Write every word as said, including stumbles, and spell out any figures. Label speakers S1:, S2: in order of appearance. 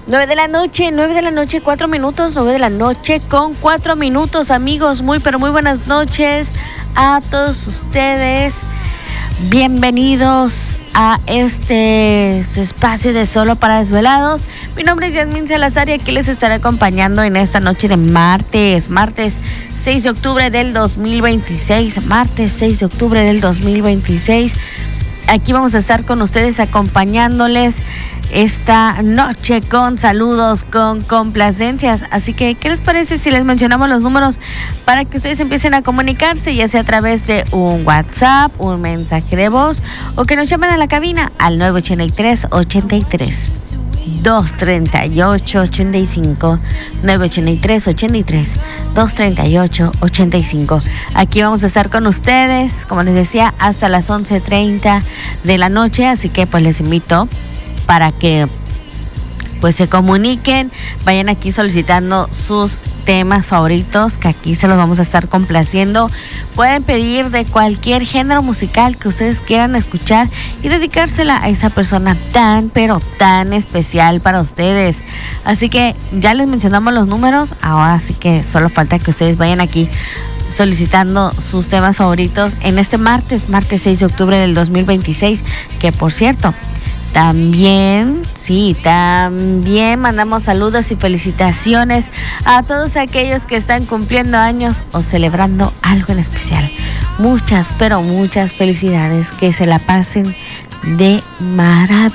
S1: Nueve de la noche, nueve de la noche, cuatro minutos, nueve de la noche con cuatro minutos, amigos. Muy, pero muy buenas noches a todos ustedes. Bienvenidos a este su espacio de Solo para Desvelados. Mi nombre es Yasmín Salazar y aquí les estaré acompañando en esta noche de martes, martes seis de octubre del dos mil veintiséis, martes seis de octubre del dos mil veintiséis. Aquí vamos a estar con ustedes acompañándoles esta noche con saludos, con complacencias. Así que, ¿qué les parece si les mencionamos los números para que ustedes empiecen a comunicarse, ya sea a través de un WhatsApp, un mensaje de voz o que nos llamen a la cabina al nueve ochenta y tres, ochenta y tres, doscientos treinta y ocho, ochenta y cinco, nueve ochenta y tres, ochenta y tres, doscientos treinta y ocho, ochenta y cinco. Aquí vamos a estar con ustedes, como les decía, hasta las once treinta de la noche, así que pues les invito para que pues se comuniquen, vayan aquí solicitando sus temas favoritos, que aquí se los vamos a estar complaciendo. Pueden pedir de cualquier género musical que ustedes quieran escuchar y dedicársela a esa persona tan, pero tan especial para ustedes. Así que ya les mencionamos los números, ahora sí que solo falta que ustedes vayan aquí solicitando sus temas favoritos en este martes, martes seis de octubre del dos mil veintiséis, que por cierto, También, sí, también mandamos saludos y felicitaciones a todos aquellos que están cumpliendo años o celebrando algo en especial. Muchas, pero muchas felicidades, que se la pasen de maravilla.